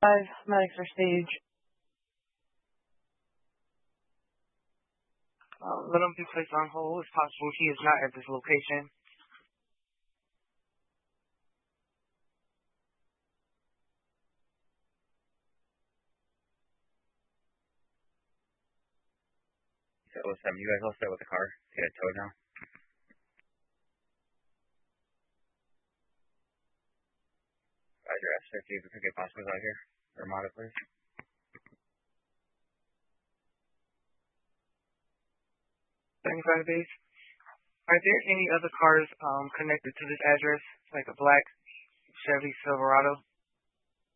medics are stage. Let him be placed on hold. It's possible he is not at this location. So, 07, you guys all set with the car? You got towed now? Roger, F-50, if we could get hospitals out here. Armada, please. Seventy-five base. Are there any other cars connected to this address, like a black Chevy Silverado?